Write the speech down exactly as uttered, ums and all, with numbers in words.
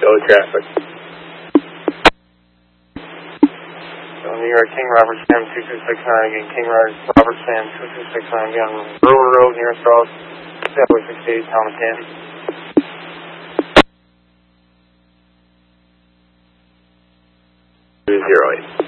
yellow traffic. So New York, King Robert Sam two two six nine, again, King Robert Sam two two six nine, again, Brewer Road, near South, Highway sixty-eight, Town of Canton. Zero eight.